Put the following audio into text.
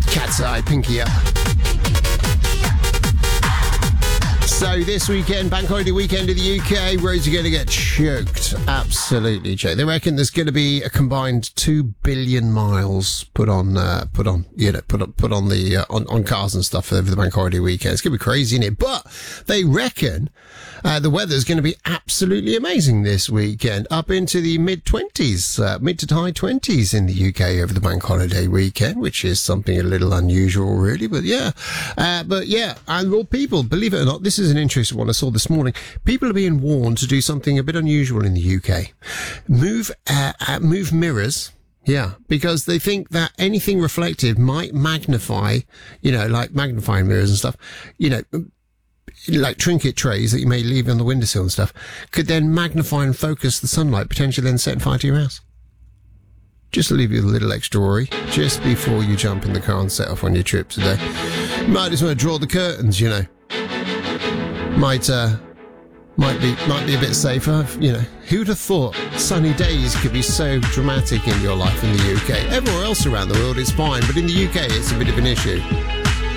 Cat's Eye, Pinky Up. So this weekend, bank holiday weekend in the UK, roads are going to get choked. Absolutely choked. They reckon there's going to be a combined 2 billion miles put on cars and stuff over the bank holiday weekend. It's going to be crazy, isn't it? But they reckon the weather's going to be absolutely amazing this weekend, up into the mid-20s, mid to high 20s in the UK over the bank holiday weekend, which is something a little unusual, really. But yeah, and well, people, believe it or not, this is an interesting one I saw this morning. People are being warned to do something a bit unusual in the UK. Move mirrors. Yeah, because they think that anything reflective might magnify, like magnifying mirrors and stuff, like trinket trays that you may leave on the windowsill and stuff, could then magnify and focus the sunlight, potentially then setting fire to your house. Just to leave you with a little extra worry, just before you jump in the car and set off on your trip today. Might as well draw the curtains, Might be a bit safer, Who'd have thought sunny days could be so dramatic in your life in the UK? Everywhere else around the world it's fine, but in the UK it's a bit of an issue.